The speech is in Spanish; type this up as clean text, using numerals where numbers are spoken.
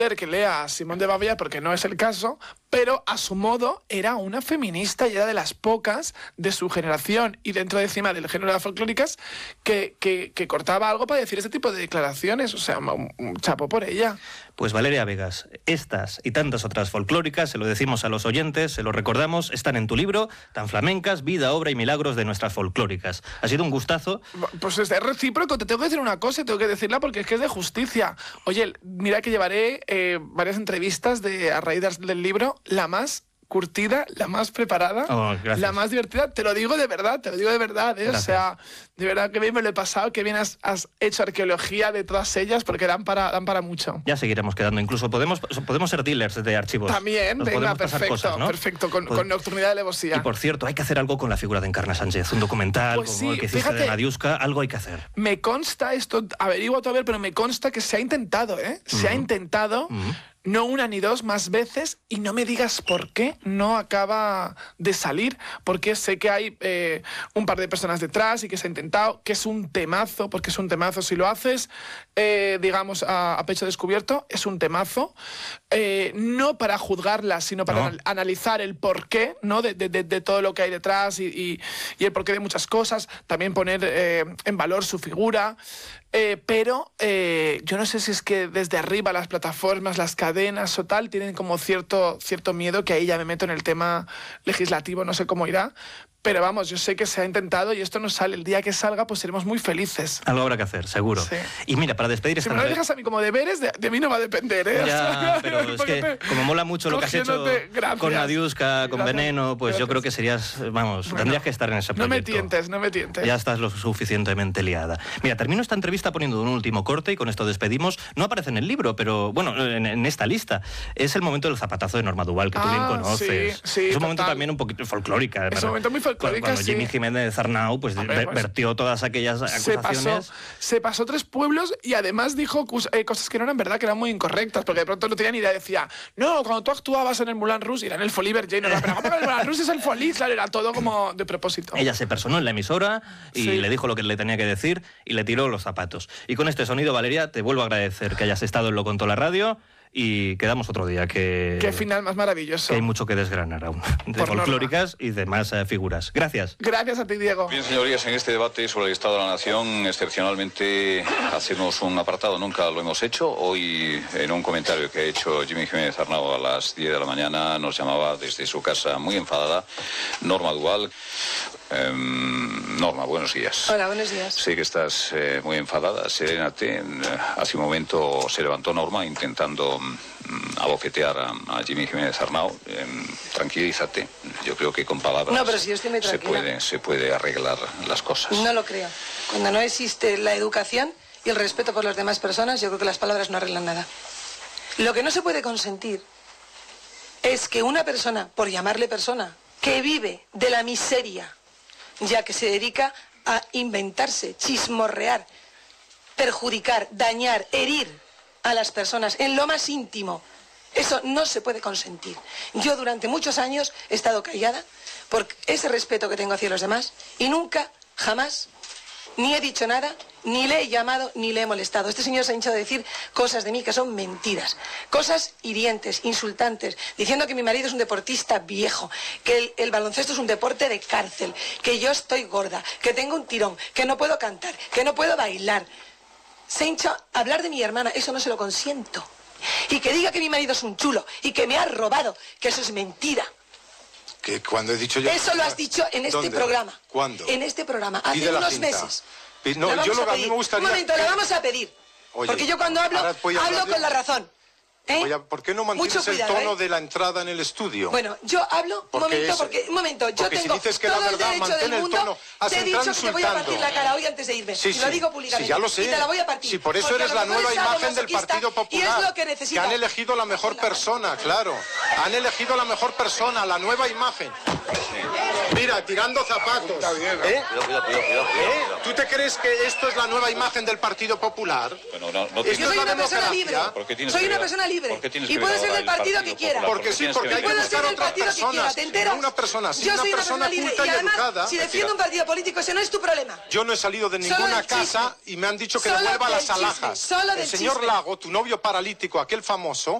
que lea a Simone de Beauvoir, porque no es el caso, pero a su modo era una feminista y era de las pocas de su generación y dentro de encima del género de las folclóricas que cortaba algo para decir este tipo de declaraciones. O sea, un chapo por ella. Pues Valeria Vegas, estas y tantas otras folclóricas, se lo decimos a los oyentes, se lo recordamos, están en tu libro, Tan flamencas, vida, obra y milagros de nuestras folclóricas. Ha sido un gustazo. Pues es recíproco, te tengo que decir una cosa, tengo que decirla porque es que es de justicia. Oye, mira que llevaré varias entrevistas a raíz del libro, la más curtida, la más preparada, la más divertida. Te lo digo de verdad, ¿eh? O sea, de verdad que bien me lo he pasado, que bien has hecho arqueología de todas ellas, porque dan para mucho. Ya seguiremos quedando, incluso podemos ser dealers de archivos. También, venga, perfecto, cosas, ¿no? Perfecto, con Nocturnidad de Alevosía. Y por cierto, hay que hacer algo con la figura de Encarna Sánchez, un documental pues como sí, el que hiciste de Nadiuska, algo hay que hacer. Me consta esto, averiguo todavía, pero me consta que se ha intentado, ¿eh? Se ha intentado... No una ni dos, más veces, y no me digas por qué no acaba de salir, porque sé que hay un par de personas detrás y que se ha intentado, que es un temazo, porque es un temazo si lo haces, digamos, a pecho descubierto, es un temazo, no para juzgarla, sino para analizar el porqué, ¿no? de todo lo que hay detrás y el porqué de muchas cosas, también poner en valor su figura. Pero yo no sé si es que desde arriba las plataformas, las cadenas o tal, tienen como cierto miedo, que ahí ya me meto en el tema legislativo, no sé cómo irá. Pero vamos, yo sé que se ha intentado y esto no sale. El día que salga, pues seremos muy felices. Algo habrá que hacer, seguro. Sí. Y mira, para despedir esta... Si me lo dejas a mí como deberes, de mí no va a depender, ¿eh? Ya, pero es que como mola mucho lo que has hecho con Nadiuska, con Veneno, pues yo creo que serías... Vamos, tendrías que estar en ese proyecto. No me tientes. Ya estás lo suficientemente liada. Mira, termino esta entrevista poniendo un último corte y con esto despedimos. No aparece en el libro, pero bueno, en esta lista. Es el momento del zapatazo de Norma Duval, que tú bien conoces. Sí, es un momento también un poquito folclórica. Es un momento muy folclórica, cuando Jimmy Jiménez Arnau pues vertió todas aquellas acusaciones. Se pasó 3 pueblos y además dijo cosas que no eran verdad, que eran muy incorrectas, porque de pronto no tenía ni idea. Decía, no, cuando tú actuabas en el Moulin Rouge, era en el Folies Bergerac, pero ¿cómo que el Moulin Rouge es el Folies? Claro, era todo como de propósito. Ella se personó en la emisora y le dijo lo que le tenía que decir y le tiró los zapatos. Y con este sonido, Valeria, te vuelvo a agradecer que hayas estado en Lo Contó la Radio. Y quedamos otro día, Qué final más maravilloso. Que hay mucho que desgranar aún, de folclóricas y demás figuras. Gracias. Gracias a ti, Diego. Bien, señorías, en este debate sobre el Estado de la Nación, excepcionalmente hacemos un apartado, nunca lo hemos hecho. Hoy, en un comentario que ha hecho Jimmy Jiménez Arnau a las 10 de la mañana, nos llamaba desde su casa muy enfadada Norma Duval. Norma, buenos días. Hola, buenos días. Sé que estás muy enfadada, serénate. Hace un momento se levantó Norma intentando abofetear a Jimmy Jiménez Arnau. Tranquilízate. Yo creo que con palabras no, pero si yo estoy muy tranquila. se puede arreglar las cosas. No lo creo. Cuando no existe la educación y el respeto por las demás personas, yo creo que las palabras no arreglan nada. Lo que no se puede consentir es que una persona, por llamarle persona, que vive de la miseria, ya que se dedica a inventarse, chismorrear, perjudicar, dañar, herir a las personas en lo más íntimo, eso no se puede consentir. Yo durante muchos años he estado callada por ese respeto que tengo hacia los demás y nunca, jamás, ni he dicho nada, ni le he llamado, ni le he molestado. Este señor se ha hinchado a decir cosas de mí que son mentiras, cosas hirientes, insultantes, diciendo que mi marido es un deportista viejo, que el baloncesto es un deporte de cárcel, que yo estoy gorda, que tengo un tirón, que no puedo cantar, que no puedo bailar. Se hincha a hablar de mi hermana, eso no se lo consiento. Y que diga que mi marido es un chulo y que me ha robado, que eso es mentira. Que cuando he dicho yo... Eso lo has dicho en este programa. ¿Cuándo? En este programa, hace unos meses. No, yo lo que a mí me gustaría... Un momento, le vamos a pedir. Oye, porque yo cuando hablo con la razón. Oye, ¿por qué no mantienes el tono de la entrada en el estudio? Bueno, yo hablo, un momento, yo tengo si dices que todo la verdad, el derecho del mundo. Tono, te he dicho que te voy a partir la cara hoy antes de irme. Sí, y lo digo públicamente. Sí, ya lo sé. Y te la voy a partir. Sí, por eso eres la nueva imagen del Partido Popular. Y es lo que necesita. Que han elegido la mejor persona, claro. Han elegido la mejor persona, la nueva imagen. Mira, tirando zapatos. ¿Tú te crees que esto es la nueva imagen del Partido Popular? Bueno, Yo soy una persona libre. Soy una persona libre. Y puedo ser del partido que quiera. Porque sí, porque hay que buscar otras personas. ¿Te enteras? No una persona, sí, yo una soy una persona libre. culta Y y además, educada. si defiendo un partido político, ese no es tu problema. Yo no he salido de ninguna casa y me han dicho que Solo devuelva del las alhajas. chisme, solo del El señor chisme. Lago, tu novio paralítico, aquel famoso,